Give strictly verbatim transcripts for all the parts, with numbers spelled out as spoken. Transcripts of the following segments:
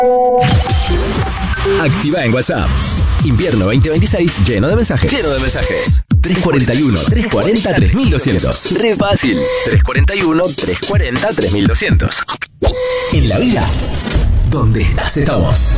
Activa en WhatsApp. Invierno veinte veintiséis lleno de mensajes. Lleno de mensajes. tres cuarenta y uno, tres cuarenta, tres mil doscientos. Re fácil. tres cuarenta y uno, tres cuarenta, tres mil doscientos. En la vida, donde estás, estamos.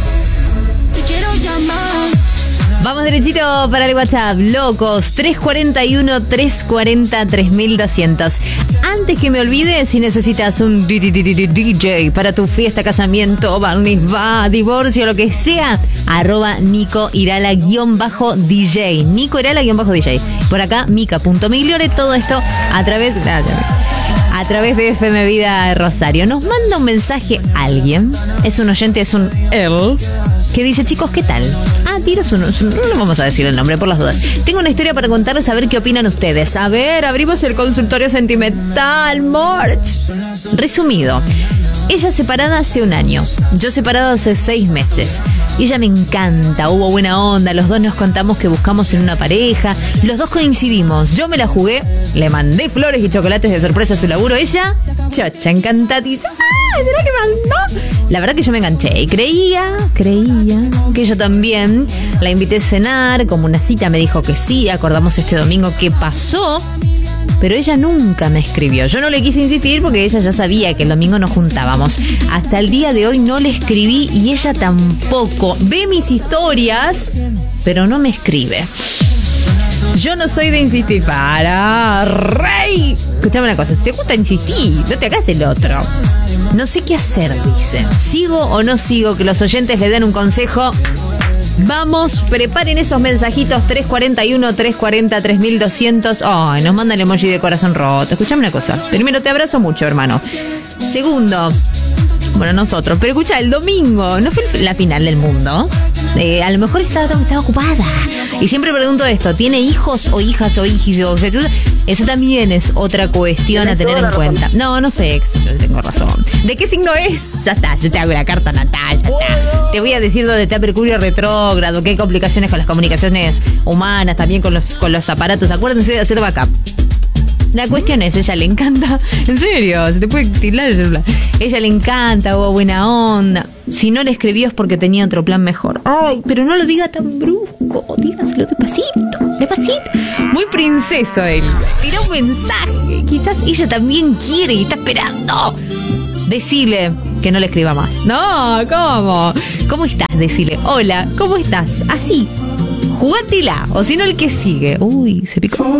Te quiero llamar. Vamos derechito para el WhatsApp, locos, tres cuarenta y uno, tres cuarenta, tres mil doscientos. Antes que me olvide, si necesitas un D J para tu fiesta, casamiento, bar mitzvah, divorcio, lo que sea, arroba Nico Irala guión bajo D J. Nico Irala guión bajo D J. Por acá, mica.migliore, todo esto a través, a través de F M Vida Rosario. Nos manda un mensaje alguien, es un oyente, es un él, que dice, chicos, ¿qué tal? Ah, tiro su, su, no le vamos a decir el nombre por las dudas. Tengo una historia para contarles, a ver qué opinan ustedes. A ver, abrimos el consultorio sentimental, Mort. Resumido, ella separada hace un año, yo separado hace seis meses. Ella me encanta, hubo buena onda, los dos nos contamos que buscamos en una pareja, los dos coincidimos, yo me la jugué, le mandé flores y chocolates de sorpresa a su laburo, ella, chocha, encantadiza. ¡Ah, será que mandó! La verdad que yo me enganché y creía, creía que ella también. La invité a cenar, como una cita me dijo que sí, acordamos este domingo qué pasó. Pero ella nunca me escribió. Yo no le quise insistir porque ella ya sabía que el domingo nos juntábamos. Hasta el día de hoy no le escribí y ella tampoco. Ve mis historias, pero no me escribe. Yo no soy de insistir. Para, rey. Escuchame una cosa, si te gusta insistir, no te hagas el otro. No sé qué hacer, dice. ¿Sigo o no sigo? Que los oyentes le den un consejo. Vamos, preparen esos mensajitos. Tres cuarenta y uno, tres cuarenta, tres mil doscientos. Ay, nos manda el emoji de corazón roto. Escuchame una cosa. Primero, te abrazo mucho, hermano. Segundo, bueno, nosotros, pero escucha, el domingo no fue la final del mundo. Eh, a lo mejor estaba, estaba ocupada. Y siempre pregunto esto, ¿tiene hijos o hijas o hijos? Eso también es otra cuestión a tener en cuenta. No, no sé, tengo razón. ¿De qué signo es? Ya está, yo te hago la carta natal, ya está. Te voy a decir dónde está Mercurio retrógrado, qué hay complicaciones con las comunicaciones humanas, también con los, con los aparatos. Acuérdense de hacer backup. La cuestión es, ella le encanta, en serio, se te puede tildar el celular. Ella le encanta, hubo buena onda. Si no le escribió es porque tenía otro plan mejor. Ay, pero no lo diga tan brusco, dígaselo despacito, despacito. Muy princeso él. Tira un mensaje, quizás ella también quiere y está esperando. Decile que no le escriba más. No, ¿cómo? ¿Cómo estás? Decile, hola, ¿cómo estás? Así, jugátela, o si no el que sigue. Uy, se picó.